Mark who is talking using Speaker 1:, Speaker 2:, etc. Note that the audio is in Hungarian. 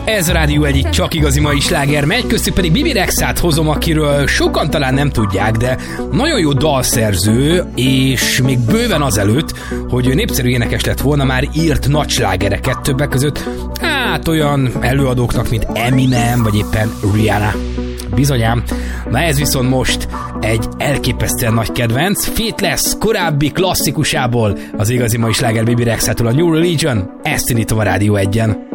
Speaker 1: Ez a Rádió egyik csak igazi mai sláger megy, köztük pedig Bibi Rexát hozom, akiről sokan talán nem tudják, de nagyon jó dalszerző, és még bőven azelőtt, hogy ő népszerű énekes lett volna, már írt nagy slágereket, többek között, hát olyan előadóknak, mint Eminem, vagy éppen Rihanna. Bizonyám. Na ez viszont most egy elképesztően nagy kedvenc. Feat lesz korábbi klasszikusából, az igazi mai sláger Bibi Rexától, a New Religion. Ezt indítom a Rádió 1-en.